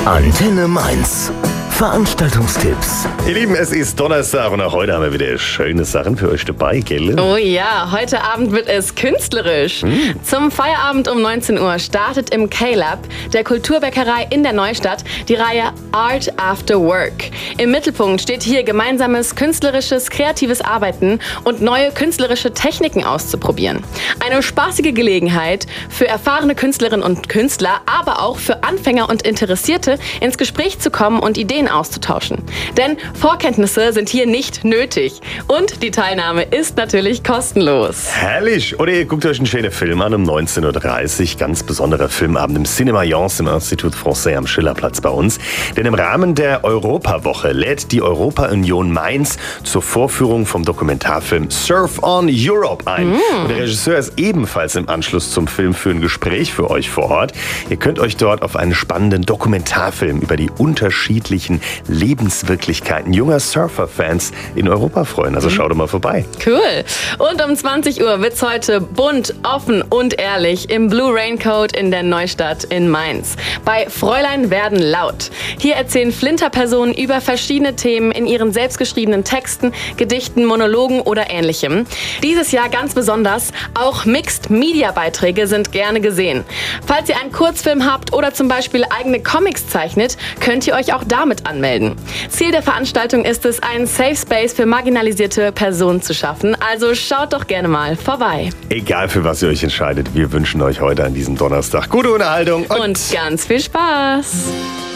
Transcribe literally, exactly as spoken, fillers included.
Antenne Mainz. Veranstaltungstipps. Ihr Lieben, es ist Donnerstag und auch heute haben wir wieder schöne Sachen für euch dabei, gell? Oh ja, heute Abend wird es künstlerisch. Hm. Zum Feierabend um neunzehn Uhr startet im K-Lab, der Kulturbäckerei in der Neustadt, die Reihe Art After Work. Im Mittelpunkt steht hier gemeinsames künstlerisches, kreatives Arbeiten und neue künstlerische Techniken auszuprobieren. Eine spaßige Gelegenheit für erfahrene Künstlerinnen und Künstler, aber auch für Anfänger und Interessierte, ins Gespräch zu kommen und Ideen auszutauschen. Denn Vorkenntnisse sind hier nicht nötig. Und die Teilnahme ist natürlich kostenlos. Herrlich! Oder ihr guckt euch einen schönen Film an um neunzehn Uhr dreißig. Ganz besonderer Filmabend im Cinéma Jans im Institut Français am Schillerplatz bei uns. Denn im Rahmen der Europawoche lädt die Europa-Union Mainz zur Vorführung vom Dokumentarfilm Surf on Europe ein. Mm. Und der Regisseur ist ebenfalls im Anschluss zum Film für ein Gespräch für euch vor Ort. Ihr könnt euch dort auf einen spannenden Dokumentarfilm über die unterschiedlichen Lebenswirklichkeiten junger Surfer-Fans in Europa freuen. Also schaut doch mal vorbei. Cool. Und um zwanzig Uhr wird's heute bunt, offen und ehrlich im Blue Raincoat in der Neustadt in Mainz. Bei Fräulein werden laut. Hier erzählen Flinterpersonen über verschiedene Themen in ihren selbstgeschriebenen Texten, Gedichten, Monologen oder Ähnlichem. Dieses Jahr ganz besonders, auch Mixed-Media-Beiträge sind gerne gesehen. Falls ihr einen Kurzfilm habt oder zum Beispiel eigene Comics zeichnet, könnt ihr euch auch damit anmelden. Ziel der Veranstaltung ist es, einen Safe Space für marginalisierte Personen zu schaffen. Also schaut doch gerne mal vorbei. Egal für was ihr euch entscheidet, wir wünschen euch heute an diesem Donnerstag gute Unterhaltung und, und ganz viel Spaß.